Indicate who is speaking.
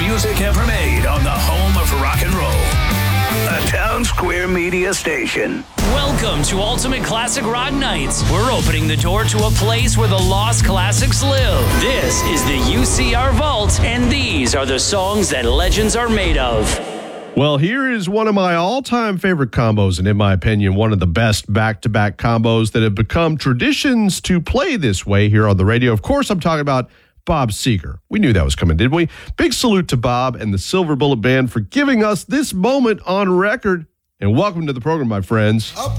Speaker 1: music ever made on the home of rock and roll. A Town Square Media Station.
Speaker 2: Welcome to Ultimate Classic Rock Nights. We're opening the door to a place where the lost classics live. This is the UCR Vault, and these are the songs that legends are made of.
Speaker 3: Well, here is one of my all-time favorite combos, and in my opinion, one of the best back-to-back combos that have become traditions to play this way here on the radio. Of course, I'm talking about Bob Seger. We knew that was coming, didn't we? Big salute to Bob and the Silver Bullet Band for giving us this moment on record. And welcome to the program, my friends.